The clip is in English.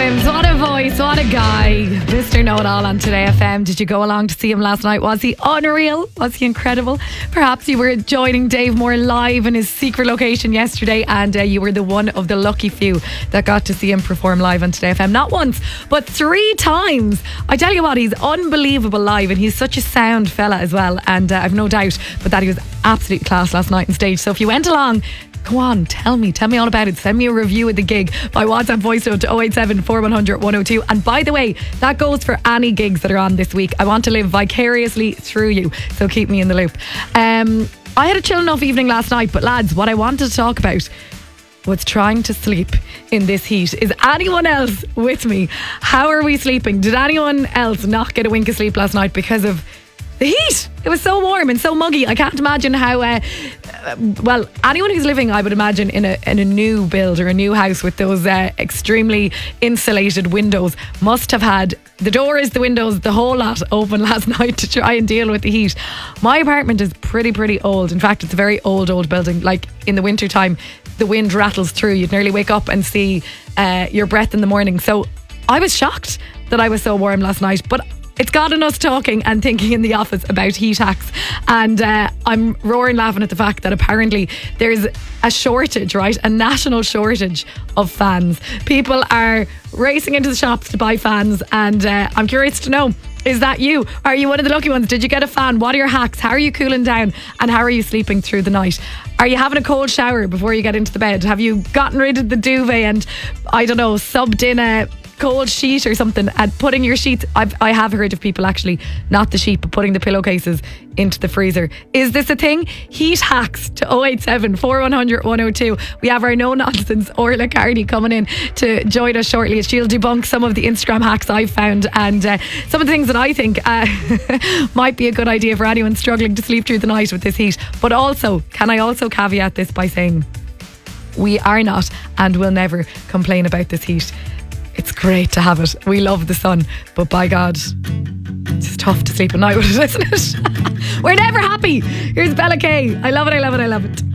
Williams, what a voice, what a guy. Mr. Know-It-All on Today FM. Did you go along to see him last night? Was he unreal? Was he incredible? Perhaps you were joining Dave Moore live in his secret location yesterday, and you were the one of the lucky few that got to see him perform live on Today FM. Not once, but 3 times. I tell you what, he's unbelievable live, and he's such a sound fella as well, and I've no doubt but that he was absolute class last night on stage. So if you went along, go on, tell me all about it. Send me a review of the gig by WhatsApp voice note to 087 4100 102. And by the way, that goes for any gigs that are on this week. I want to live vicariously through you, so keep me in the loop. I had a chill enough evening last night, but lads, what I wanted to talk about was trying to sleep in this heat. Is anyone else with me? How are we sleeping? Did anyone else not get a wink of sleep last night because of the heat? It was so warm and so muggy. I can't imagine how well, anyone who's living, I would imagine, in a new build or a new house with those extremely insulated windows must have had the doors, the windows, the whole lot open last night to try and deal with the heat. My apartment is pretty old. In fact, it's a very old building. Like in the winter time, the wind rattles through. You'd nearly wake up and see your breath in the morning. So I was shocked that I was so warm last night, but it's gotten us talking and thinking in the office about heat hacks, and I'm roaring laughing at the fact that apparently there's a shortage, right? A national shortage of fans. People are racing into the shops to buy fans, and I'm curious to know, is that you? Are you one of the lucky ones? Did you get a fan? What are your hacks? How are you cooling down? And how are you sleeping through the night? Are you having a cold shower before you get into the bed? Have you gotten rid of the duvet and, I don't know, subbed in a cold sheet or something and putting your sheets? I have heard of people actually, not the sheet, but putting the pillowcases into the freezer. Is this a thing? Heat hacks to 087 4100 102. We have our no nonsense Orla Carney coming in to join us shortly. She'll debunk some of the Instagram hacks I've found and some of the things that I think might be a good idea for anyone struggling to sleep through the night with this heat. But also, can I also caveat this by saying we are not and will never complain about this heat. It's great to have it. We love the sun, but by God, it's tough to sleep at night with it, isn't it? We're never happy. Here's Bella Kay. I love it.